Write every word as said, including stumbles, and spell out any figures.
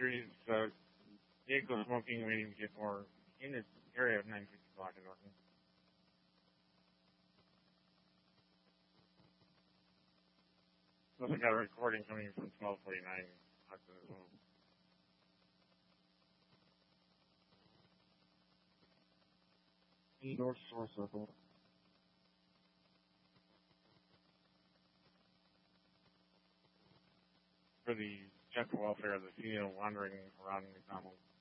Industries, uh, vehicle smoking waiting to get more in this area of nine fifty block in Norton. Also got a recording coming from twelve forty-nine Hudson as well. North Shore Circle. For the general welfare of the female wandering around McDonald's.